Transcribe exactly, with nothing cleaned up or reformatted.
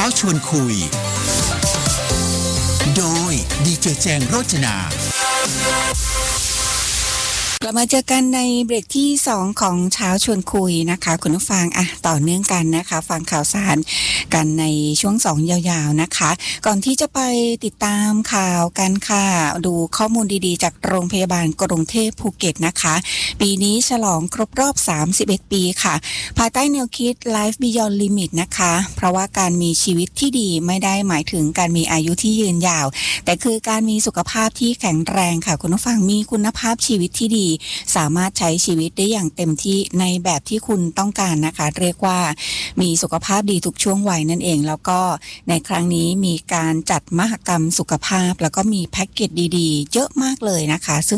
ชวนคุยโดยดีเจแจงโรจนากลับมาเจอกันในเบรกที่สองของเช้าชวนคุยนะคะคุณผู้ฟังอ่ะต่อเนื่องกันนะคะฟังข่าวสารกันในช่วงสองยาวๆนะคะก่อนที่จะไปติดตามข่าวกันค่ะดูข้อมูลดีๆจากโรงพยาบาลกรุงเทพภูเก็ตนะคะปีนี้ฉลองครบรอบสามสิบเอ็ดปีค่ะภายใต้แนวคิด Life Beyond Limit นะคะเพราะว่าการมีชีวิตที่ดีไม่ได้หมายถึงการมีอายุที่ยืนยาวแต่คือการมีสุขภาพที่แข็งแรงค่ะคุณผู้ฟังมีคุณภาพชีวิตที่ดีสามารถใช้ชีวิตได้อย่างเต็มที่ในแบบที่คุณต้องการนะคะเรียกว่ามีสุขภาพดีทุกช่วงวัยนั่นเองแล้วก็ในครั้งนี้มีการจัดมหกรรมสุขภาพแล้วก็มีแพ็กเกจดีๆเยอะมากเลยนะคะ